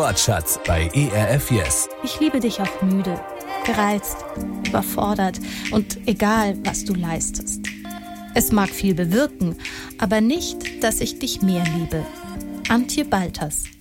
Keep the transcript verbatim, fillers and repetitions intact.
Wortschatz bei E R F Yes. Ich liebe dich auch müde, gereizt, überfordert und egal, was du leistest. Es mag viel bewirken, aber nicht, dass ich dich mehr liebe. Antje Balters.